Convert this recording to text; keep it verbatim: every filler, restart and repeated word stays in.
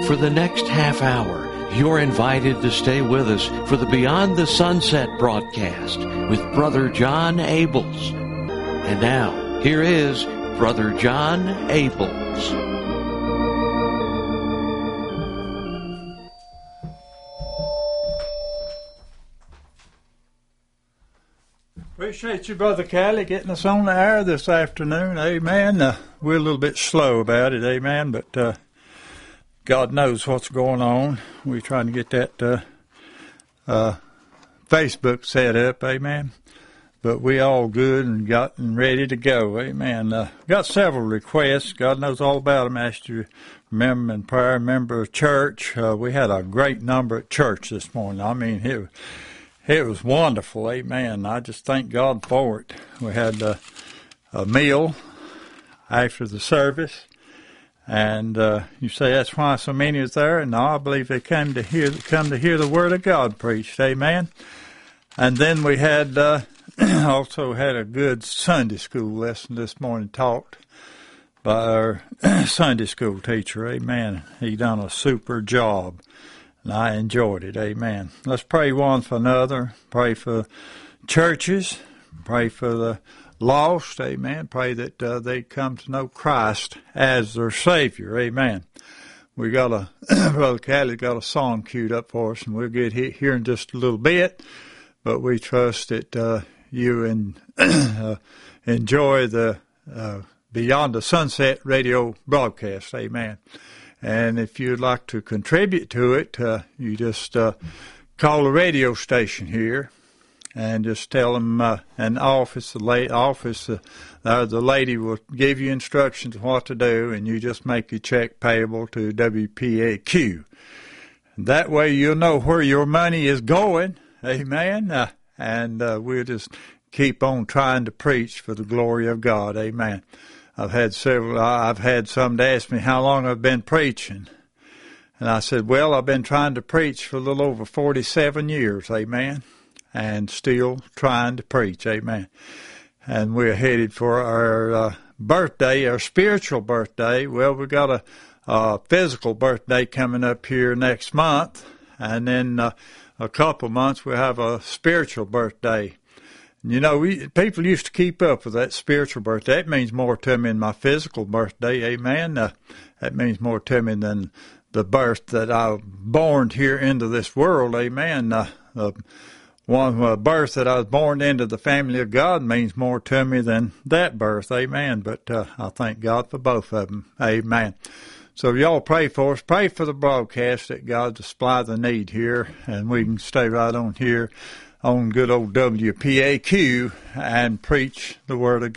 For the next half hour, you're invited to stay with us for the Beyond the Sunset broadcast with Brother John Abels. And now, here is Brother John Abels. Appreciate you, Brother Callie, getting us on the air this afternoon. Amen. Uh, we're a little bit slow about it, amen, but uh, God knows what's going on. We're trying to get that uh, uh, Facebook set up, amen. But we all good and gotten ready to go, amen. Uh, got several requests. God knows all about them. Asked you to remember in prayer, remember church. Uh, we had a great number at church this morning. I mean, it was, it was wonderful, amen. I just thank God for it. We had uh, a meal after the service. And uh, you say that's why so many is there. And no, I believe they came to hear come to hear the word of God preached. Amen. And then we had uh, also had a good Sunday school lesson this morning taught by our Sunday school teacher. Amen. He done a super job, and I enjoyed it. Amen. Let's pray one for another. Pray for churches. Pray for the lost, amen. Pray that uh, they come to know Christ as their Savior, amen. We got a, Brother Callie got a song queued up for us, and we'll get here in just a little bit, but we trust that uh, you and, uh, enjoy the uh, Beyond the Sunset radio broadcast, amen. And if you'd like to contribute to it, uh, you just uh, call the radio station here. And just tell them uh, an office, the la- office, uh, uh, the lady will give you instructions on what to do, and you just make your check payable to W P A Q. And that way you'll know where your money is going, amen. Uh, and uh, we'll just keep on trying to preach for the glory of God, amen. I've had several. I've had some to ask me how long I've been preaching, and I said, well, I've been trying to preach for a little over forty-seven years, amen. And still trying to preach, amen. And we're headed for our uh, birthday, our spiritual birthday. Well, we've got a, a physical birthday coming up here next month, and then uh, a couple months we'll have a spiritual birthday. You know, we, people used to keep up with that spiritual birthday. That means more to me than my physical birthday, amen. Uh, that means more to me than the birth that I was born here into this world, amen. Uh, uh, One uh, birth that I was born into the family of God means more to me than that birth, amen. But uh, I thank God for both of them, amen. So y'all pray for us. Pray for the broadcast that God to supply the need here, and we can stay right on here on good old W P A Q and preach the word of God.